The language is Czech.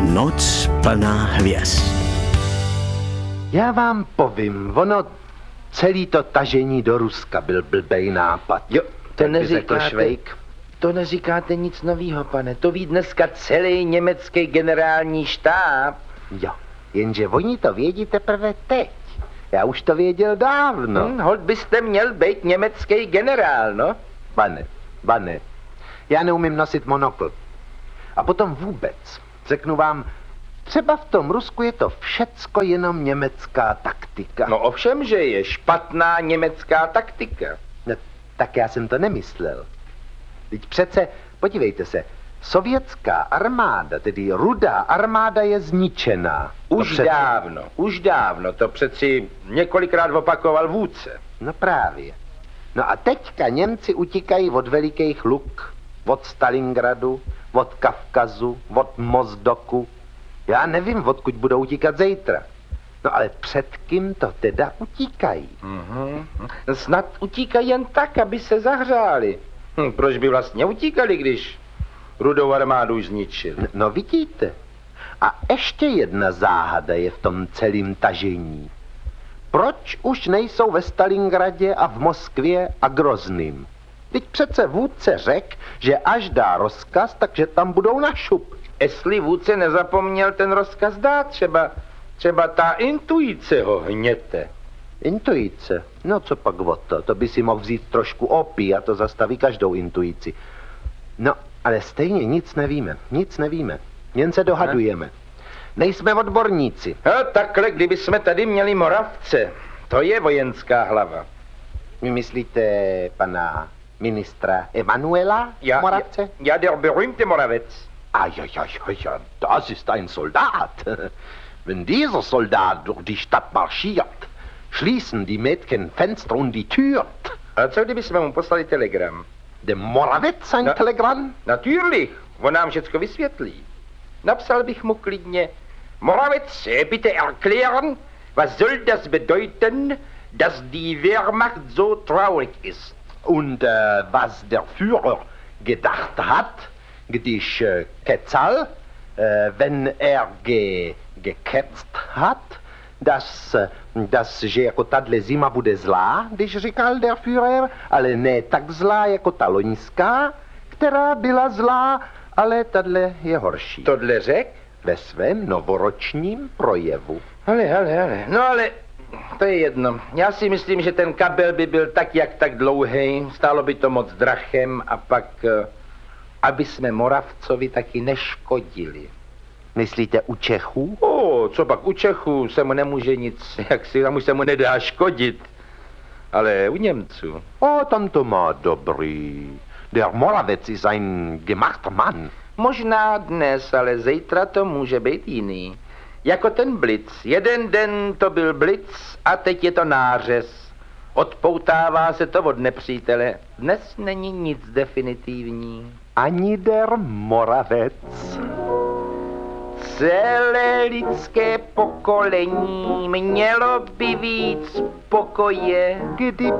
Noc plná hvězd. Já vám povím, celý to tažení do Ruska byl blbej nápad. Jo, to neříkáte, Švejk. To neříkáte nic novýho, pane. To ví dneska celý německý generální štáb. Jo, jenže oni to vědí teprve teď. Já už to věděl dávno. Holt byste měl být německý generál, no? Pane, já neumím nosit monokl. A potom vůbec, řeknu vám, třeba v tom Rusku je to všecko jenom německá taktika. No ovšem, že je špatná německá taktika. No, tak já jsem to nemyslel. Teď přece, podívejte se, sovětská armáda, tedy Rudá armáda je zničená. Už dávno, to přeci několikrát opakoval vůdce. No právě. No a teďka Němci utíkají od velikých luk, od Stalingradu, od Kavkazu, od Mozdoku. Já nevím, odkud budou utíkat zítra. No ale před kým to teda utíkají? Snad utíkají jen tak, aby se zahřáli. Proč by vlastně utíkali, když Rudou armádu už zničili? No vidíte. A ještě jedna záhada je v tom celém tažení. Proč už nejsou ve Stalingradě a v Moskvě a Grozným? Teď přece vůdce řekl, že až dá rozkaz, takže tam budou na šup. Jestli vůdce nezapomněl ten rozkaz dát, třeba ta intuice ho hněte. Intuice? No co pak o to? To by si mohl vzít trošku opí a to zastaví každou intuici. No, ale stejně nic nevíme. Jen se dohadujeme. Nejsme odborníci. Takhle, kdyby jsme tady měli Moravce, to je vojenská hlava. Vy myslíte pana ministra Emanuela Moravce? Ja, der berühmte Moravec. Ja, das ist ein Soldat. Wenn dieser Soldat durch die Stadt marschiert, schließen die Mädchen Fenster und die Tür. A co kdyby jsme mu poslali telegram? Dem Moravec ein Telegram? Natürlich, on nám všecko vysvětlí. Napsal bych mu klidně: Moravec, bitte erklären, was soll das bedeuten, dass die Wehrmacht so traurig ist? Und was der Führer gedacht hat, když kecal, wenn er geketzt hat, že jako tahle zima bude zlá, když říkal der Führer, ale ne tak zlá jako ta loňská, která byla zlá, ale tahle je horší. Tohle řek? Ve svém novoročním projevu. Ale, no ale to je jedno. Já si myslím, že ten kabel by byl tak jak tak dlouhý, stálo by to moc drachem a pak, aby jsme Moravcovi taky neškodili. Myslíte u Čechů? Co pak u Čechů se mu nemůže nic, tam se mu nedá škodit. Ale u Němců. Tam to má dobrý. Der Moravec ist ein gemachter Mann. Možná dnes, ale zítra to může být jiný. Jako ten Blitz. Jeden den to byl Blitz a teď je to nářez. Odpoutává se to od nepřítele. Dnes není nic definitivní. Ani der Moravec. Celé lidské pokolení mělo by víc pokoje, kdyby